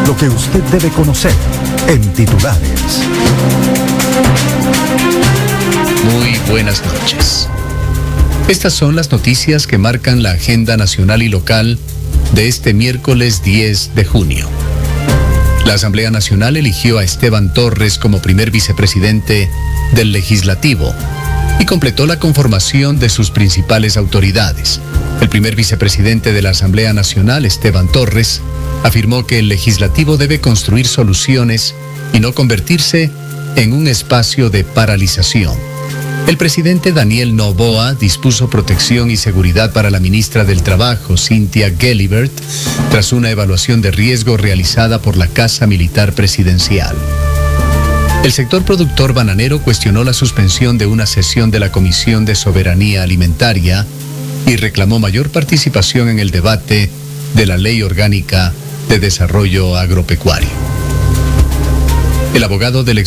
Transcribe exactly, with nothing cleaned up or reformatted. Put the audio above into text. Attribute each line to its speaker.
Speaker 1: Lo que usted debe conocer en titulares.
Speaker 2: Muy buenas noches. Estas son las noticias que marcan la agenda nacional y local de este miércoles diez de junio. La Asamblea Nacional eligió a Esteban Torres como primer vicepresidente del Legislativo y completó la conformación de sus principales autoridades. El primer vicepresidente de la Asamblea Nacional, Esteban Torres, afirmó que el Legislativo debe construir soluciones y no convertirse en un espacio de paralización. El presidente Daniel Noboa dispuso protección y seguridad para la ministra del Trabajo, Cynthia Gelibert, tras una evaluación de riesgo realizada por la Casa Militar Presidencial. El sector productor bananero cuestionó la suspensión de una sesión de la Comisión de Soberanía Alimentaria y reclamó mayor participación en el debate de la Ley Orgánica de Desarrollo Agropecuario. El abogado del